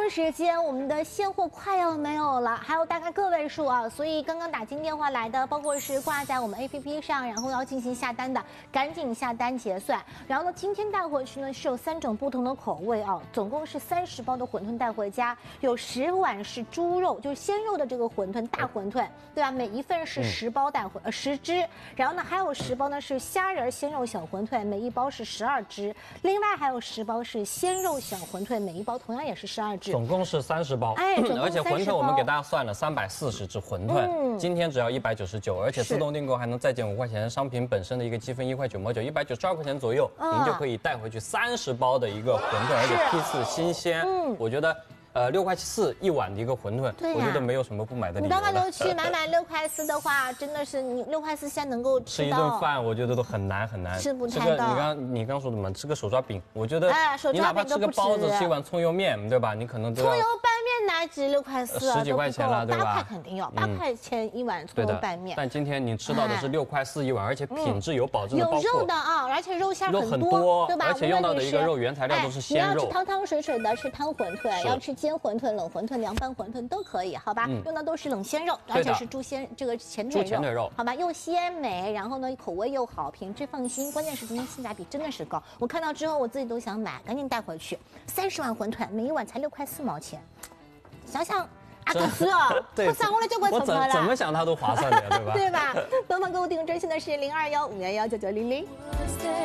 时间，我们的现货快要没有了，还有大概个位数啊，所以刚刚打进电话来的，包括是挂在我们 APP 上，然后要进行下单的，赶紧下单结算。然后呢，今天带回去呢是有3种不同的口味啊，总共是30包的馄饨带回家，有10碗是猪肉，就是鲜肉的这个馄饨，大馄饨，对吧？每一份是10包带回10只，然后呢还有10包呢是虾仁鲜肉小馄饨，每一包是12只，另外还有10包是鲜肉小馄饨，每一包同样也是12只。 总共是30包，而且馄饨我们给大家算了340只馄饨，今天只要199，而且自动订购还能再减5块钱，商品本身的一个积分1块9毛9，192块钱左右，您就可以带回去30包的一个馄饨，而且批次新鲜，我觉得。6块4一碗的一个馄饨，我觉得没有什么不买的理由。 你到那都去买6块4的话，真的是你6块4现在能够吃一顿饭，我觉得都很难。 吃不太到。 你刚说的嘛，吃个手抓饼，我觉得你哪怕吃个包子，吃一碗葱油面，对吧？你可能都要。 葱油拌面哪止6块4啊 ？10几块钱了，对吧？ 8块肯定要8块钱一碗葱油拌面。 但今天你吃到的是6块4一碗，而且品质有保证的， 有肉的啊，而且肉馅很多， 对吧？ 而且用到的一个肉原材料都是鲜肉。 你要吃汤汤水水的，吃汤馄饨；要吃煎馄饨、冷馄饨、凉拌馄饨都可以，好吧？用的都是冷鲜肉，而且是猪前腿肉，好吧？又鲜美，然后呢口味又好，品质放心。关键是今天性价比真的是高，我看到之后我自己都想买，赶紧带回去。30碗馄饨，每一碗才6块4毛钱，想想。啊，可是哦， 对，我怎么想它都划算的，对吧？ 对吧？帮忙购物订专线的是0215119900。